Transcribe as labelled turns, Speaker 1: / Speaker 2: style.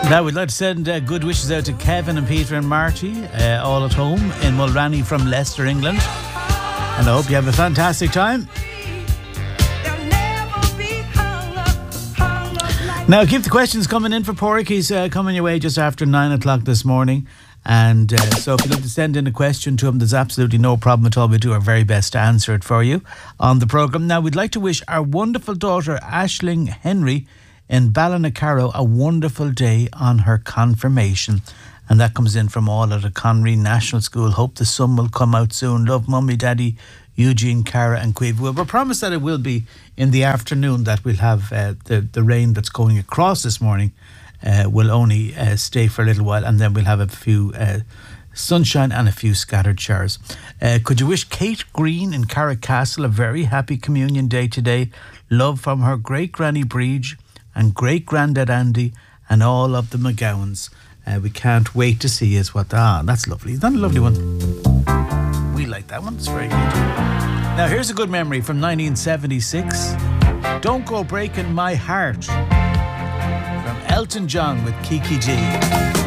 Speaker 1: Now, we'd like to send good wishes out to Kevin and Peter and Marty, all at home in Mulranny from Leicester, England. And I hope you have a fantastic time. Now, keep the questions coming in for Porrick. He's coming your way just after 9 o'clock this morning. And so if you'd like to send in a question to him, there's absolutely no problem at all. We do our very best to answer it for you on the programme. Now, we'd like to wish our wonderful daughter, Aisling Henry, in Ballinacaro, a wonderful day on her confirmation. And that comes in from all at the Conry National School. Hope the sun will come out soon. Love, Mummy, Daddy, Eugene, Cara and Quiv. Well, we're promised that it will be in the afternoon, that we'll have the rain that's going across this morning will only stay for a little while, and then we'll have a few sunshine and a few scattered showers. Could you wish Kate Green in Carrickcastle a very happy communion day today? Love from her great granny Breege and great granddad Andy and all of the McGowans. We can't wait to see you. That's lovely. Isn't that a lovely one? We like that one. It's very good. Now, here's a good memory from 1976. Don't Go Breaking My Heart from Elton John with Kiki G.